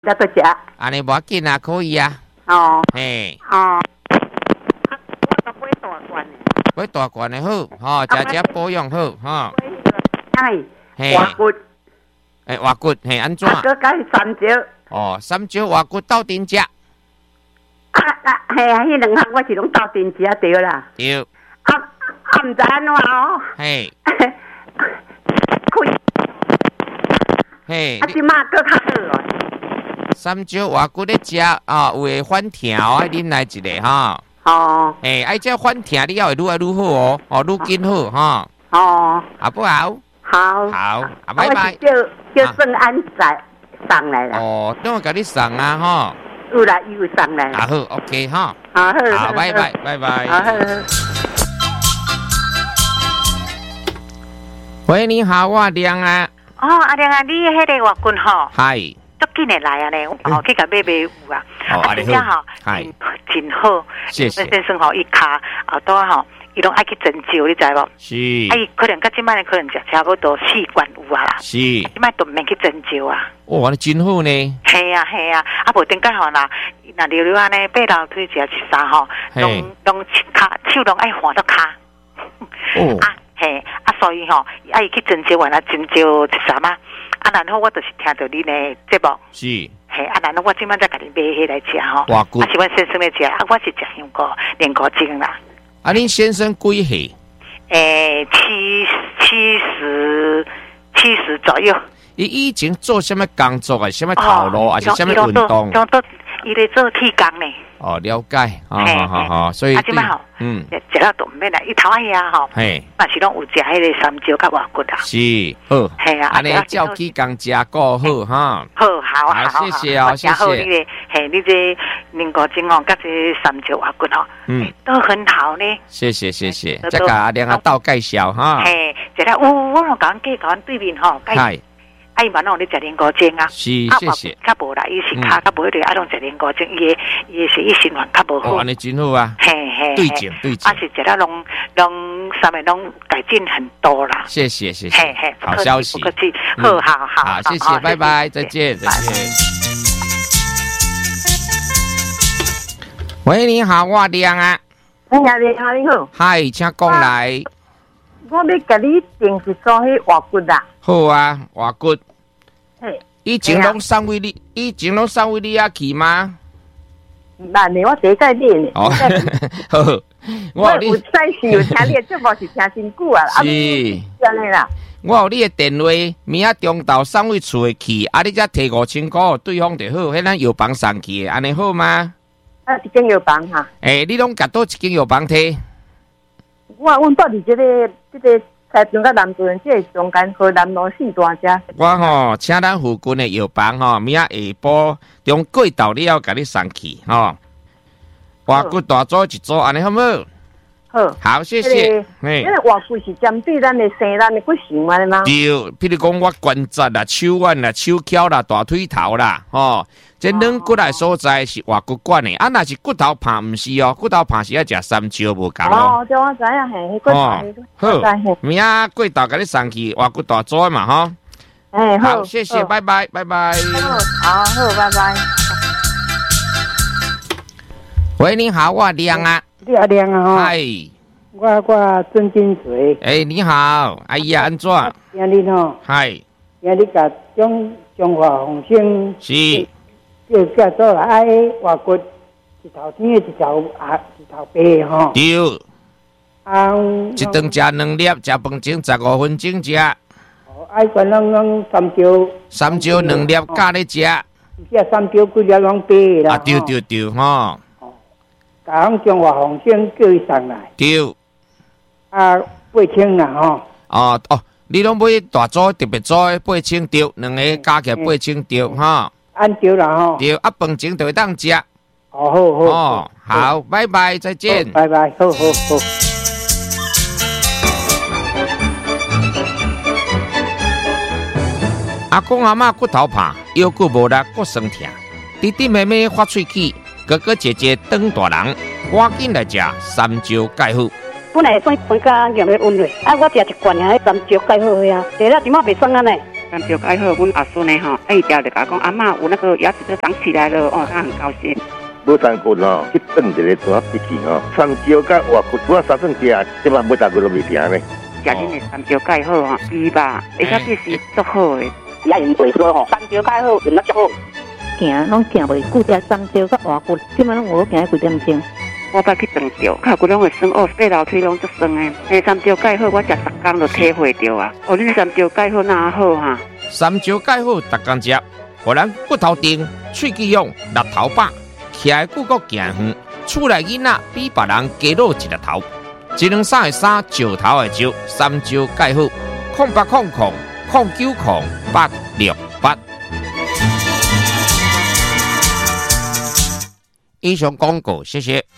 那个食。 安尼无要紧啊，可以啊。 哦。 嘿。 哦。我买大罐的。 买大罐的好，吼，食保养好，吼。 哎。 嘿。 活骨。 活骨，嘿，安怎？ 啊，佮加三椒。 哦，三椒活骨斗阵食。 嘿啊，迄两项我是拢斗阵食对啦。 对。 毋知安怎哦。 嘿。嘿。 即马搁较好哦。 三椒活骨咧食啊，有会反疼啊，啉来一个哈。 哦。 嘿，爱这反疼你要会愈来愈好哦，哦，愈紧好哈。 哦。 好不好？ 好。 好，啊，拜拜。 叫郑安仔送来啦。 哦，等我甲你送啊，吼。 有啦，有送来。 啊好 ，OK 哈。 好， 好，拜拜，拜拜。 好。 喂，你好，我亮啊。 哦，阿亮啊，你迄个活棍吼， 嗨， 足紧的来啊咧，哦，去甲买有啊。 哦，阿你好， 嗨，真好， 谢谢。 先生吼，伊骹后拄吼，伊拢爱去针灸，你知无？ 是。 伊可能甲即摆可能食差不多4罐有啊啦。 是。 即摆都免去针灸啊。 哇，你真好呢。 系啊系啊，啊无顶间吼啦，那溜溜安尼爬楼梯食一啥吼，拢手拢爱换到骹。 哦。 啊嘿，啊所以吼，爱去针灸完啊，针灸一啥嘛？啊，然后我就是听到你的节目。 是。 嘿，啊，然后我今晚再甲你买迄来食吼。 哇，good。 啊，是阮先生来食，啊，我是食香菇、莲菇精啦。 啊，恁先生几岁 ？70左右。 伊以前做什么工作啊？什么头路还是什么运动？ 伊咧做铁工呢。 哦，了解，好，所以啊，即摆吼，食了都毋免啦，伊头遐吼， 嘿， 嘛是拢有食迄个三椒甲活骨啊。 是，好， 系啊， 安尼照起工食过好哈。 好， 谢谢哦，谢谢。 嘿，你这莲菇精哦，甲这三椒活骨哦，都很好呢。 谢谢，再甲阿亮阿道介绍哈。 嘿，食了，我甲阮甲阮对面吼，介。伊嘛拢咧食莲菇精啊， 是，谢谢。 较无啦，伊是骹较无迄个，啊，拢食莲菇精，伊的血液循环较无好。 哦，安尼真好啊。 嘿， 对症。 啊，是食了拢上面拢改进很多啦。 谢谢。 嘿， 好消息。 不客气，好， 谢谢，拜拜，再见。喂，你好，我亮啊。 你好。 嗨，请讲来。 我要甲你订一组迄活骨啦。 好啊，活骨。 嘿。 以前拢送为你遐去吗？ 慢的，我第一届练。 哦，好。 我有赛事有听你的节目是听真久啊。 是。 真的啦。 我有你的电话，明仔中昼送位厝的去，啊，你才摕5000块，对方就好，迄咱药房送去的，安尼好吗？ 啊，一间药房哈。 你拢甲倒一间药房摕？ 阮住伫这个台中甲南屯，这中间河南路4段遮。 我吼，请咱附近的药房吼，明仔下晡中过昼了甲你送去吼。活骨大组一组，安尼好唔好？好，谢谢。 因为活骨是针对咱的生咱的骨髓嘛，嘛。 对，譬如讲我关节啦、手腕啦、手脚啦、大腿头啦，吼，这软骨的所在是活骨管的。啊，若是骨头怕，唔是哦，骨头怕是要食三椒无共哦。这我知影，嘿，骨头。 好，明仔过昼甲你送去活骨大组嘛，吼。好，谢谢，拜拜，拜拜。 好，拜拜。 喂，你好，我亮啊。 你阿亮啊， 嗨， 我郑金水。 你好，阿姨安怎？ 今日吼， 嗨， 今日甲中华红星是， 叫做爱活骨一头天一头白吼。 对。一顿食2粒，食饭前15分钟食。 爱管拢三椒2粒加咧食。 这三椒几粒拢白啦。 啊，对吼。 讲中华红星叫伊上来。 对。 啊，8000啦吼。 哦，你拢买大组特别组8000对，2个加起来8000对哈。 按对啦吼。 对，啊，饭前就会当食。好，拜拜，再见。 拜拜，好。 阿公阿嬷骨头怕，腰骨无力，骨酸痛，弟弟妹妹发喙齿。哥哥姐姐当大人，赶紧来食三椒钙好。 本来算饭甲用咧温热，我食一罐啊，三椒钙好啊，食了即马袂酸啊呢。 三招盖好，阮阿孙呢吼，一条就甲讲阿嬷，我那个牙齿都长起来了哦，他很高兴。 无三骨吼，去炖一个大笔去吼，三招甲活骨，我三顿食，即摆每大骨都未停呢。 食恁的三招盖好吼，伊吧，而且这是足好的。 也用袂说吼，三招盖好用得足好。 行拢行袂久，只三招甲活骨，即摆拢有行几点钟。 我捌去长着，脚骨拢会酸哦，爬楼梯拢足酸的。迄三招盖好，我食10工就体会着啊。哦，恁三招盖好哪好哈？ 三招盖好，逐工食，互咱骨头硬、喙齿勇、力头饱，徛的久阁行远，厝内囡仔比别人加老一个头。1、2、3的3，招头的招，三招盖好，0800090868。以上广告，谢谢。